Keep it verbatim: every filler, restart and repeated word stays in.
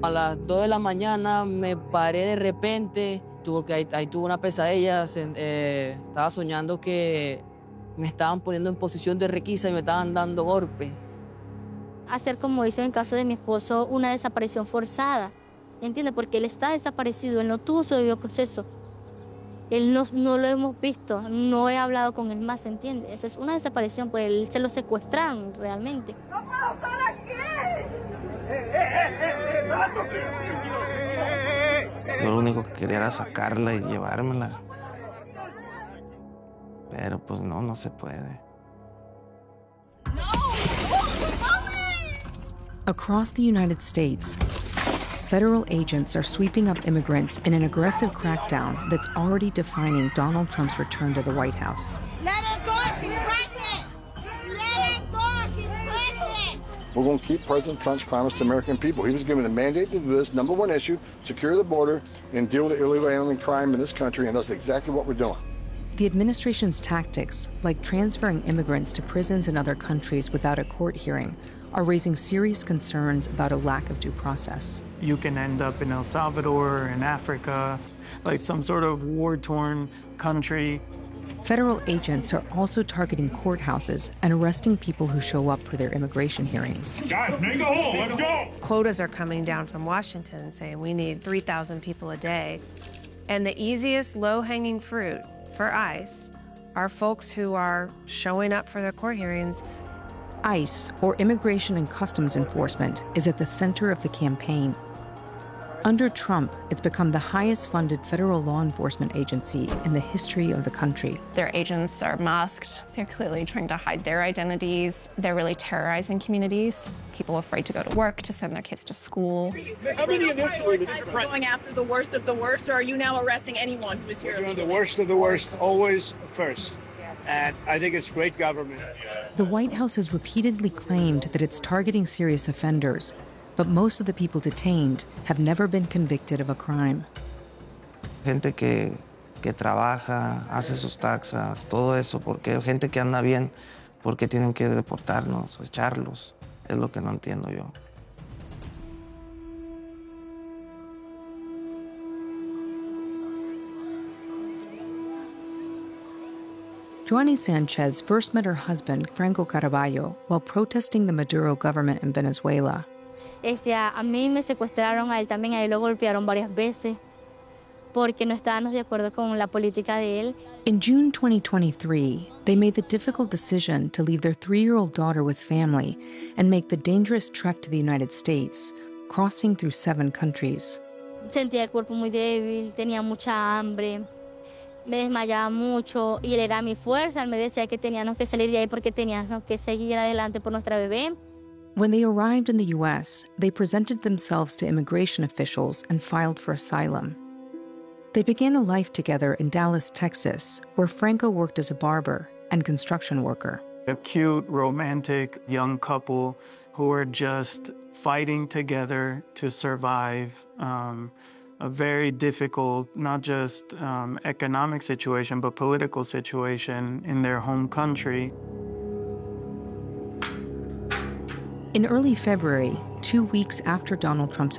A las dos de la mañana me paré de repente, tuve que ahí, ahí tuve una pesadilla, se- eh, estaba soñando que me estaban poniendo en posición de requisa y me estaban dando golpes. Hacer como hizo en caso de mi esposo una desaparición forzada, ¿entiende? Porque él está desaparecido, él no tuvo su debido proceso. Él no, no lo hemos visto, no he hablado con él más, ¿entiende? Esa es una desaparición, pues él se lo secuestraron realmente. ¡No puedo estar aquí! Yo lo único que quería era sacarla y llevármela. Pero pues no, no se puede. Across the United States, federal agents are sweeping up immigrants in an aggressive crackdown that's already defining Donald Trump's return to the White House. Let her go, she's pregnant! Let her go, she's pregnant! We're going to keep President Trump's promise to American people. He was given a mandate to do this, number one issue, secure the border and deal with the illegal alien crime in this country, and that's exactly what we're doing. The administration's tactics, like transferring immigrants to prisons in other countries without a court hearing, are raising serious concerns about a lack of due process. You can end up in El Salvador, in Africa, like some sort of war-torn country. Federal agents are also targeting courthouses and arresting people who show up for their immigration hearings. Guys, make a hole, let's go! Quotas are coming down from Washington saying we need three thousand people a day. And the easiest low-hanging fruit for ICE are folks who are showing up for their court hearings. ICE, or Immigration and Customs Enforcement, is at the center of the campaign. Under Trump, it's become the highest-funded federal law enforcement agency in the history of the country. Their agents are masked. They're clearly trying to hide their identities. They're really terrorizing communities. People afraid to go to work, to send their kids to school. How many initially did you press? Going after the worst of the worst, or are you now arresting anyone who is here? We're doing the worst of the worst, always first. And I think it's great government. The White House has repeatedly claimed that it's targeting serious offenders, but most of the people detained have never been convicted of a crime. Gente que, que trabaja, hace sus taxas, todo eso, porque gente que anda bien, porque tienen que deportarnos, echarlos, es lo que no entiendo yo. Joanny Sanchez first met her husband, Franco Caraballo, while protesting the Maduro government in Venezuela. Este, a, a mí me secuestraron, a él también, a él lo golpearon varias veces porque no estábamos de acuerdo con la política de él. In June twenty twenty-three, they made the difficult decision to leave their three-year-old daughter with family and make the dangerous trek to the United States, crossing through seven countries. Sentía el cuerpo muy débil, tenía mucha hambre, me desmayaba mucho y él era mi fuerza. Él me decía que teníamos que salir de ahí porque teníamos que seguir adelante por nuestra bebé. When they arrived in the U S, they presented themselves to immigration officials and filed for asylum. They began a life together in Dallas, Texas, where Franco worked as a barber and construction worker. A cute, romantic young couple who are just fighting together to survive um, a very difficult, not just um, economic situation, but political situation in their home country. In early February, two weeks after Donald Trump's